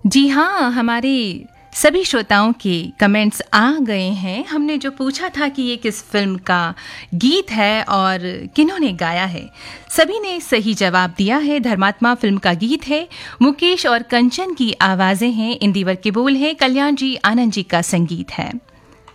जी हाँ, हमारे सभी श्रोताओं के कमेंट्स आ गए हैं। हमने जो पूछा था कि ये किस फिल्म का गीत है और किन्होंने गाया है, सभी ने सही जवाब दिया है। धर्मात्मा फिल्म का गीत है, मुकेश और कंचन की आवाज़ें हैं, इंदिवर के बोल हैं, कल्याण जी आनंद जी का संगीत है।